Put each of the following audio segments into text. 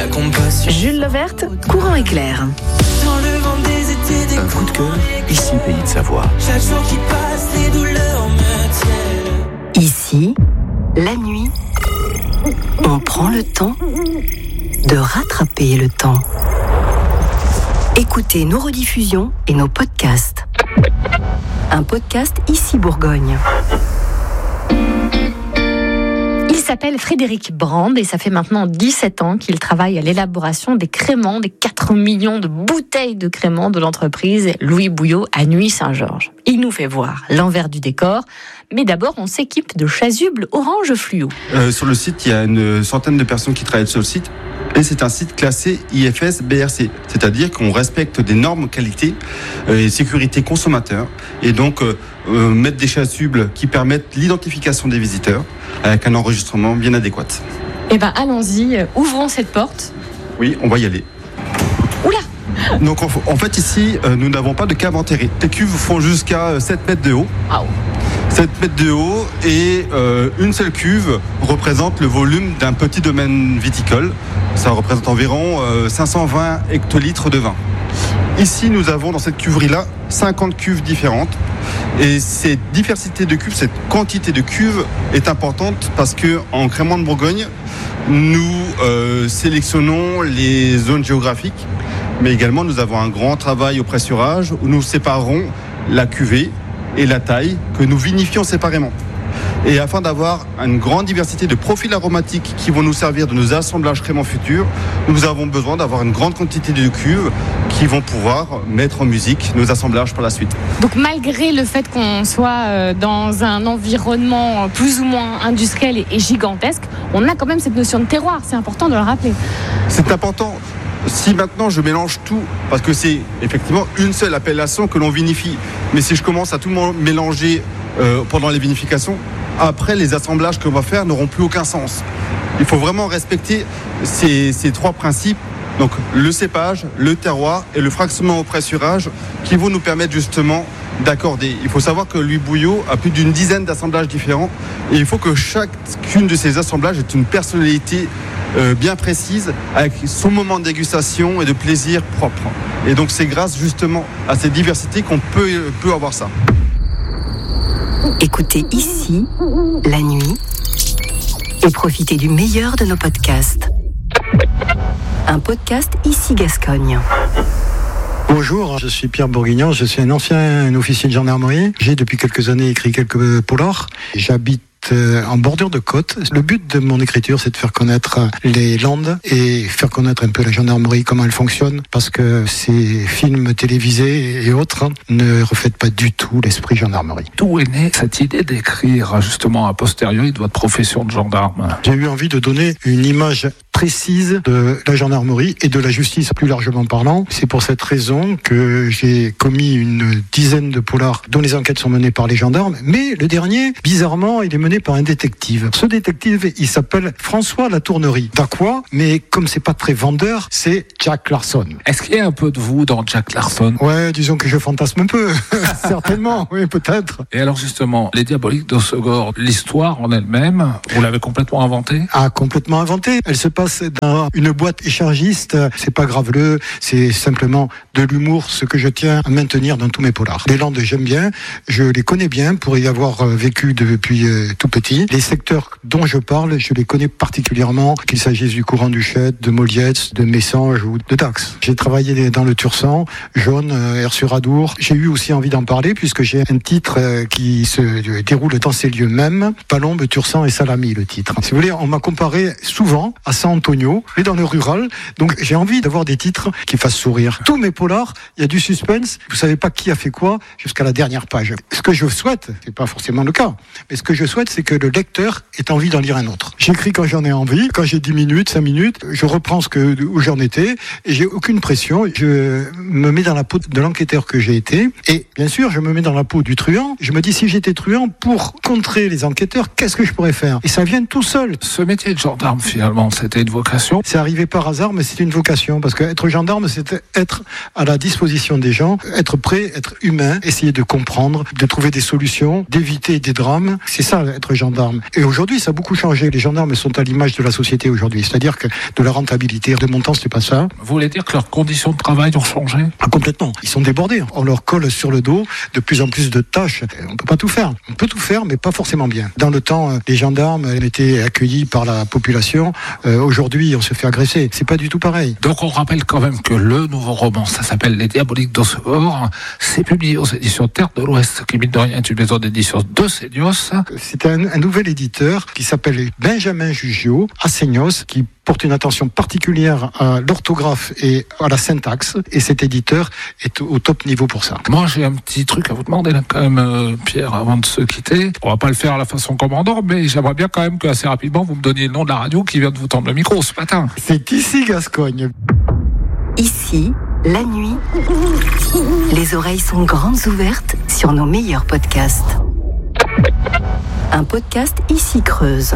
compassion. Jules Levert, Courant et Clair. Dans le vent des étés, des Un coup de cœur, ici Pays de Savoie. chaque jour qui passe, les douleurs me tiennent. Ici, la nuit, on prend le temps de rattraper le temps. Écoutez nos rediffusions et nos podcasts. Un podcast Ici Bourgogne. Il s'appelle Frédéric Brand et ça fait maintenant 17 ans qu'il travaille à l'élaboration des créments, des 4 millions de bouteilles de créments de l'entreprise Louis Bouillot à Nuits-Saint-Georges. Il nous fait voir l'envers du décor, mais d'abord on s'équipe de chasubles orange fluo. Sur le site, il y a une centaine de personnes qui travaillent sur le site. Et c'est un site classé IFS BRC, c'est-à-dire qu'on respecte des normes qualité et sécurité consommateur, et donc mettre des chasubles qui permettent l'identification des visiteurs avec un enregistrement bien adéquat. Eh ben allons-y, ouvrons cette porte. Oui, on va y aller. Oula! Donc en fait ici, nous n'avons pas de cave enterrée. Les cuves font jusqu'à 7 mètres de haut. Ah, 7 mètres de haut et une seule cuve représente le volume d'un petit domaine viticole. Ça représente environ 520 hectolitres de vin. Ici, nous avons dans cette cuverie-là 50 cuves différentes. Et cette diversité de cuves, cette quantité de cuves est importante parce qu'en crémant de Bourgogne, nous sélectionnons les zones géographiques, mais également nous avons un grand travail au pressurage où nous séparons la cuvée et la taille que nous vinifions séparément. Et afin d'avoir une grande diversité de profils aromatiques qui vont nous servir de nos assemblages créments futurs, nous avons besoin d'avoir une grande quantité de cuves qui vont pouvoir mettre en musique nos assemblages par la suite. donc malgré le fait qu'on soit dans un environnement plus ou moins industriel et gigantesque, on a quand même cette notion de terroir, c'est important de le rappeler. C'est important. Si maintenant je mélange tout, parce que c'est effectivement une seule appellation que l'on vinifie, mais si je commence à tout mélanger pendant les vinifications, après les assemblages qu'on va faire n'auront plus aucun sens. Il faut vraiment respecter ces trois principes, donc le cépage, le terroir et le fractionnement au pressurage, qui vont nous permettre justement d'accorder. Il faut savoir que Louis Bouillot a plus d'une dizaine d'assemblages différents et il faut que chacune de ces assemblages ait une personnalité bien précise, avec son moment de dégustation et de plaisir propre. Et donc c'est grâce justement à cette diversité qu'on peut avoir ça. Écoutez Ici, la nuit, et profitez du meilleur de nos podcasts. Un podcast Ici Gascogne. Bonjour, je suis Pierre Bourguignon, je suis un ancien officier de gendarmerie. J'ai depuis quelques années écrit quelques polars. J'habite en bordure de côte. Le but de mon écriture, c'est de faire connaître les Landes et faire connaître un peu la gendarmerie, comment elle fonctionne, parce que ces films télévisés et autres ne reflètent pas du tout l'esprit gendarmerie. D'où est née cette idée d'écrire justement a posteriori de votre profession de gendarme? J'ai eu envie de donner une image précise de la gendarmerie et de la justice plus largement parlant. C'est pour cette raison que j'ai commis une dizaine de polars dont les enquêtes sont menées par les gendarmes, mais le dernier, bizarrement, il est mené par un détective. Ce détective, il s'appelle François Latournerie. Dacquois, mais comme c'est pas très vendeur, c'est Jack Larson. Est-ce qu'il y a un peu de vous dans Jack Larson? Ouais, disons que je fantasme un peu. Certainement, oui, peut-être. Et alors justement, les Diaboliques d'Hossegor, l'histoire en elle-même, vous l'avez complètement inventée? Ah, complètement inventée. Elle se passe dans une boîte échangiste. C'est pas graveleux, c'est simplement de l'humour, ce que je tiens à maintenir dans tous mes polars. Les Landes, j'aime bien, je les connais bien pour y avoir vécu depuis tout petit. Les secteurs dont je parle, je les connais particulièrement, qu'il s'agisse du courant du Chède, de Molietz, de Messanges ou de Dax. J'ai travaillé dans le Tursan, Jaune, Air-sur-Adour. J'ai eu aussi envie d'en parler puisque j'ai un titre qui se déroule dans ces lieux mêmes. Palombe, Tursan et Salami, le titre. Si vous voulez, on m'a comparé souvent à San Antonio, mais dans le rural. Donc j'ai envie d'avoir des titres qui fassent sourire. Tous mes polars, il y a du suspense. Vous savez pas qui a fait quoi jusqu'à la dernière page. Ce que je souhaite, c'est pas forcément le cas, mais ce que je souhaite, c'est que le lecteur ait envie d'en lire un autre. J'écris quand j'en ai envie, quand j'ai 10 minutes, 5 minutes, je reprends où j'en étais et j'ai aucune pression. Je me mets dans la peau de l'enquêteur que j'ai été et bien sûr, je me mets dans la peau du truand. Je me dis, si j'étais truand, pour contrer les enquêteurs, qu'est-ce que je pourrais faire? Et ça vient tout seul. Ce métier de gendarme, finalement, c'était une vocation? C'est arrivé par hasard, mais c'est une vocation parce qu'être gendarme, c'est être à la disposition des gens, être prêt, être humain, essayer de comprendre, de trouver des solutions, d'éviter des drames. C'est ça, être gendarme. Et aujourd'hui, ça a beaucoup changé. Les gendarmes sont à l'image de la société aujourd'hui. C'est-à-dire que de la rentabilité, de mon temps, c'était pas ça. Vous voulez dire que leurs conditions de travail ont changé ? Ah, complètement. Ils sont débordés. On leur colle sur le dos de plus en plus de tâches. On peut pas tout faire. On peut tout faire, mais pas forcément bien. Dans le temps, les gendarmes étaient accueillis par la population. Aujourd'hui, on se fait agresser. C'est pas du tout pareil. Donc on rappelle quand même que le nouveau roman, ça s'appelle Les Diaboliques d'Osegor. C'est publié aux éditions Terre de l'Ouest, qui mine de rien est une maison d'édition de Seignos. C'est un nouvel éditeur qui s'appelle Benjamin Jugio, à Seignos, qui porte une attention particulière à l'orthographe et à la syntaxe. Et cet éditeur est au top niveau pour ça. Moi, j'ai un petit truc à vous demander là, quand même, Pierre, avant de se quitter. On va pas le faire à la façon commandant, mais j'aimerais bien quand même que assez rapidement vous me donniez le nom de la radio qui vient de vous tendre le micro ce matin. C'est ici Gascogne. Ici, la nuit, les oreilles sont grandes ouvertes sur nos meilleurs podcasts. Un podcast Ici Creuse.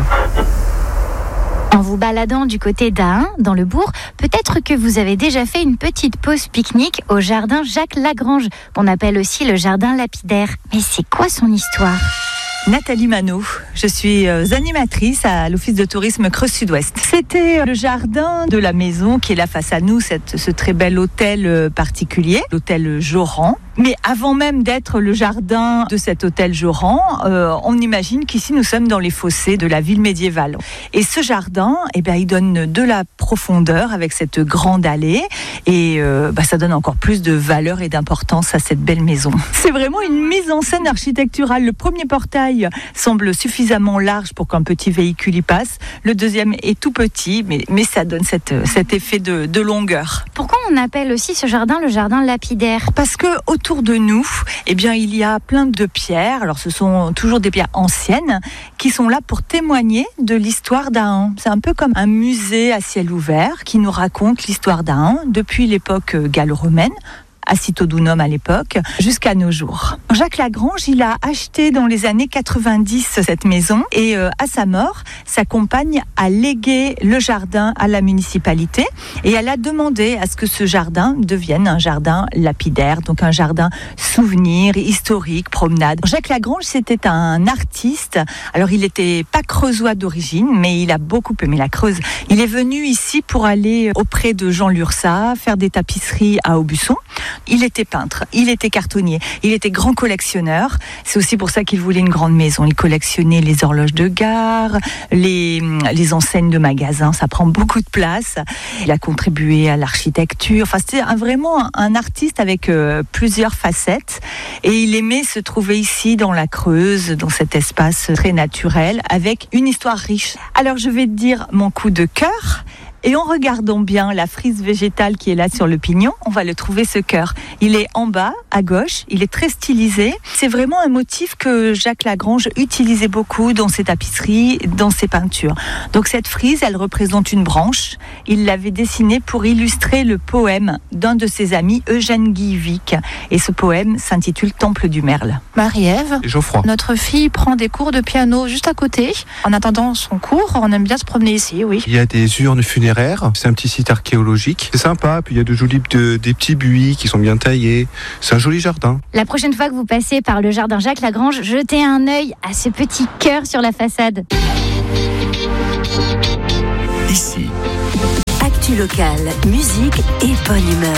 En vous baladant du côté d'Ahun, dans le bourg, peut-être que vous avez déjà fait une petite pause pique-nique au jardin Jacques Lagrange, qu'on appelle aussi le jardin lapidaire. Mais c'est quoi son histoire ? Nathalie Manot, je suis animatrice à l'Office de tourisme Creuse Sud-Ouest. C'était le jardin de la maison qui est là face à nous, ce très bel hôtel particulier, l'hôtel Joran. Mais avant même d'être le jardin de cet hôtel Joran, on imagine qu'ici nous sommes dans les fossés de la ville médiévale. Et ce jardin, il donne de la profondeur avec cette grande allée et ça donne encore plus de valeur et d'importance à cette belle maison. C'est vraiment une mise en scène architecturale. Le premier portail semble suffisamment large pour qu'un petit véhicule y passe. Le deuxième est tout petit, mais ça donne cet effet de longueur. Pourquoi on appelle aussi ce jardin le jardin lapidaire ? Parce que autour de nous, il y a plein de pierres. Alors, ce sont toujours des pierres anciennes qui sont là pour témoigner de l'histoire d'Ahun. C'est un peu comme un musée à ciel ouvert qui nous raconte l'histoire d'Ahun depuis l'époque gallo-romaine, à Citodunum à l'époque, jusqu'à nos jours. Jacques Lagrange, il a acheté dans les années 90 cette maison et à sa mort, sa compagne a légué le jardin à la municipalité et elle a demandé à ce que ce jardin devienne un jardin lapidaire, donc un jardin souvenir, historique, promenade. Jacques Lagrange, c'était un artiste. Alors, il n'était pas creusois d'origine, mais il a beaucoup aimé la Creuse. Il est venu ici pour aller auprès de Jean Lursa, faire des tapisseries à Aubusson. Il était peintre, il était cartonnier, il était grand collectionneur. C'est aussi pour ça qu'il voulait une grande maison. Il collectionnait les horloges de gare, les enseignes de magasins. Ça prend beaucoup de place. Il a contribué à l'architecture. Enfin, c'était vraiment un artiste avec plusieurs facettes. Et il aimait se trouver ici, dans la Creuse, dans cet espace très naturel, avec une histoire riche. Alors, je vais te dire mon coup de cœur. Et en regardant bien la frise végétale qui est là sur le pignon, on va le trouver, ce cœur. Il est en bas, à gauche, il est très stylisé. C'est vraiment un motif que Jacques Lagrange utilisait beaucoup dans ses tapisseries, dans ses peintures. Donc cette frise, elle représente une branche. Il l'avait dessinée pour illustrer le poème d'un de ses amis, Eugène Guillevic. Et ce poème s'intitule Temple du Merle. Marie-Ève, Et Geoffroy. notre fille prend des cours de piano juste à côté. En attendant son cours, on aime bien se promener ici, oui. Il y a des urnes funéraires. C'est un petit site archéologique. C'est sympa. Puis il y a des petits buis qui sont bien taillés. C'est un joli jardin. La prochaine fois que vous passez par le jardin Jacques Lagrange, jetez un œil à ce petit cœur sur la façade. Ici. Actu locale, musique et bonne humeur.